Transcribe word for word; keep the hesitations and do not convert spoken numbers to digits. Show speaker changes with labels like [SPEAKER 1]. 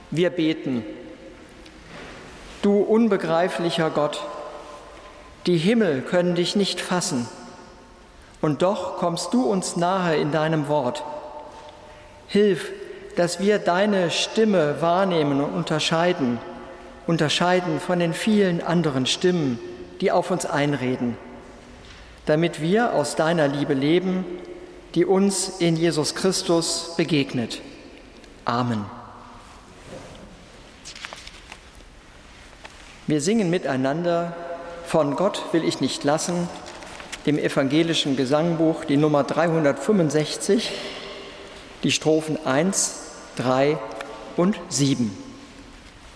[SPEAKER 1] Wir beten. Du unbegreiflicher Gott, die Himmel können dich nicht fassen, und doch kommst du uns nahe in deinem Wort. Hilf, dass wir deine Stimme wahrnehmen und unterscheiden, unterscheiden von den vielen anderen Stimmen, die auf uns einreden, damit wir aus deiner Liebe leben, die uns in Jesus Christus begegnet. Amen. Wir singen miteinander Von Gott will ich nicht lassen im evangelischen Gesangbuch die Nummer dreihundertfünfundsechzig, die Strophen eins, drei und sieben.